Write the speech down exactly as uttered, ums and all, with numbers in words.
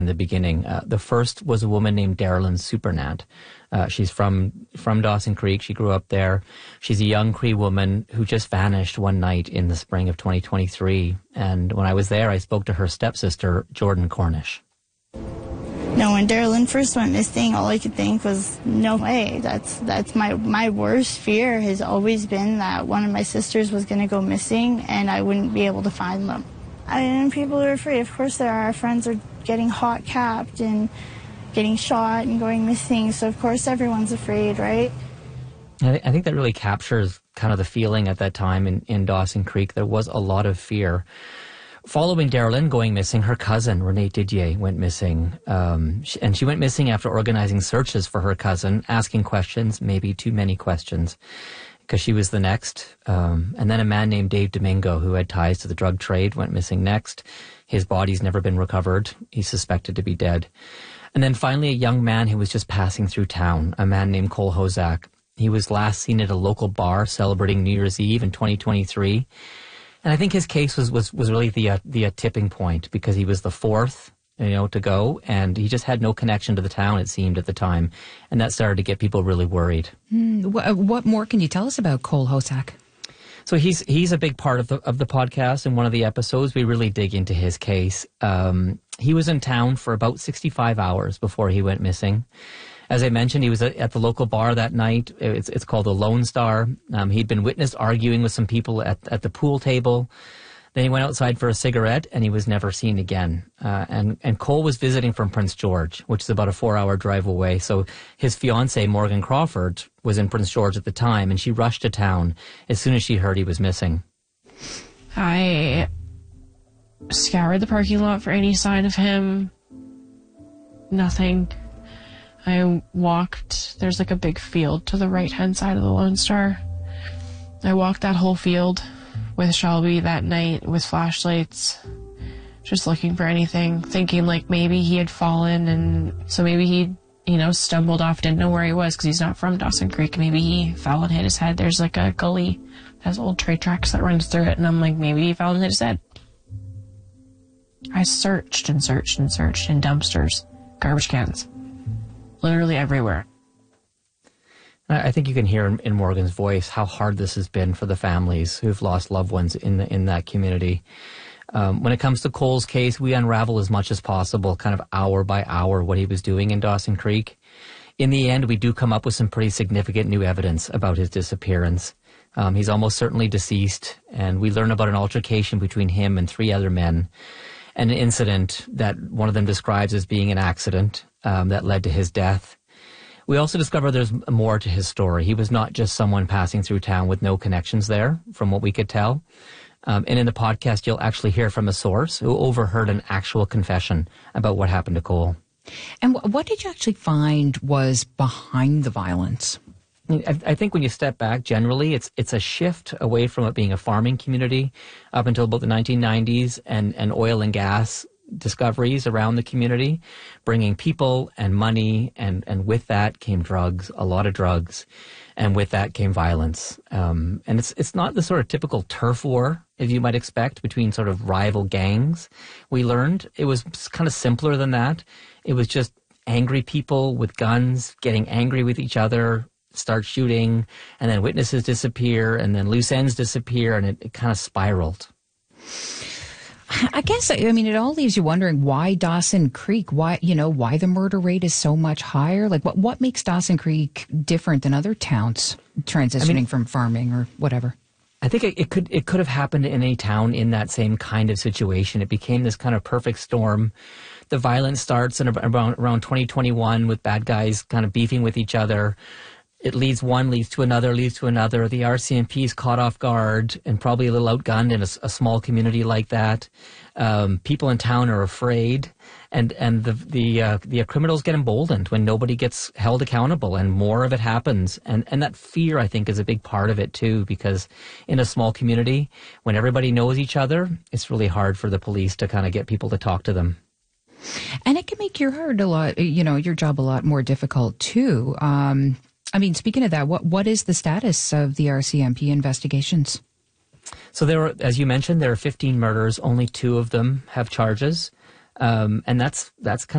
in the beginning. Uh, the first was a woman named Darylyn Supernant. Uh, she's from from Dawson Creek. She grew up there. She's a young Cree woman who just vanished one night in the spring of twenty twenty-three. And when I was there, I spoke to her stepsister, Jordan Cornish. No, when Darylyn first went missing, all I could think was, no way. That's that's my, my worst fear has always been that one of my sisters was going to go missing and I wouldn't be able to find them. I mean, people are afraid. Of course there are. Our friends are getting hot capped and getting shot and going missing, so of course everyone's afraid, right? I, th- I think that really captures kind of the feeling at that time in, in Dawson Creek. There was a lot of fear. Following Darylyn going missing, her cousin, Renee Didier, went missing. Um, she, and she went missing after organizing searches for her cousin, asking questions, maybe too many questions, because she was the next. Um, and then a man named Dave Domingo, who had ties to the drug trade, went missing next. His body's never been recovered. He's suspected to be dead. And then finally, a young man who was just passing through town, a man named Cole Hozak. He was last seen at a local bar celebrating New Year's Eve in twenty twenty-three. And I think his case was, was, was really the, uh, the uh, tipping point, because he was the fourth, you know, to go, and he just had no connection to the town, it seemed, at the time. And that started to get people really worried. Mm, wh- what more can you tell us about Cole Hozak? So he's he's a big part of the of the podcast. In one of the episodes, we really dig into his case. Um, he was in town for about sixty-five hours before he went missing. As I mentioned, he was at the local bar that night. It's it's called the Lone Star. Um, he'd been witnessed arguing with some people at at the pool table. Then he went outside for a cigarette, and he was never seen again. Uh, and, and Cole was visiting from Prince George, which is about a four-hour drive away. So his fiancée, Morgan Crawford, was in Prince George at the time, and she rushed to town as soon as she heard he was missing. I scoured the parking lot for any sign of him. Nothing. I walked, there's like a big field to the right-hand side of the Lone Star. I walked that whole field with Shelby that night with flashlights, just looking for anything, thinking like maybe he had fallen, and so maybe he, you know, stumbled off, didn't know where he was because he's not from Dawson Creek. Maybe he fell and hit his head. There's like a gully that has old train tracks that runs through it, and I'm like, maybe he fell and hit his head. I searched and searched and searched in dumpsters, garbage cans, literally everywhere. I think you can hear in, in Morgan's voice how hard this has been for the families who've lost loved ones in the, in that community. Um, when it comes to Cole's case, we unravel as much as possible, kind of hour by hour, what he was doing in Dawson Creek. In the end, we do come up with some pretty significant new evidence about his disappearance. Um, he's almost certainly deceased, and we learn about an altercation between him and three other men, an incident that one of them describes as being an accident um, that led to his death. We also discover there's more to his story. He was not just someone passing through town with no connections there, from what we could tell. Um, and in the podcast, you'll actually hear from a source who overheard an actual confession about what happened to Cole. And w- what did you actually find was behind the violence? I, I think when you step back, generally, it's it's a shift away from it being a farming community up until about the nineteen nineties, and, and oil and gas discoveries around the community, bringing people and money, and, and with that came drugs, a lot of drugs, and with that came violence. Um, and it's it's not the sort of typical turf war, as you might expect, between sort of rival gangs. We learned it was kind of simpler than that. It was just angry people with guns getting angry with each other, start shooting, and then witnesses disappear, and then loose ends disappear, and it, it kind of spiraled. I guess, I mean, it all leaves you wondering why Dawson Creek, why, you know, why the murder rate is so much higher. Like, what, what makes Dawson Creek different than other towns transitioning I mean, from farming or whatever? I think it, it could it could have happened in a town in that same kind of situation. It became this kind of perfect storm. The violence starts in around, around twenty twenty-one with bad guys kind of beefing with each other. It leads one, leads to another, leads to another. The R C M P is caught off guard and probably a little outgunned in a, a small community like that. Um, people in town are afraid, and and the the uh, the criminals get emboldened when nobody gets held accountable, and more of it happens. And and that fear, I think, is a big part of it too, because in a small community, when everybody knows each other, it's really hard for the police to kind of get people to talk to them. And it can make your hard a lot, you know, your job a lot more difficult too. Um, I mean, speaking of that, what what is the status of the R C M P investigations? So there were, as you mentioned, there are fifteen murders. Only two of them have charges, um, and that's that's kind of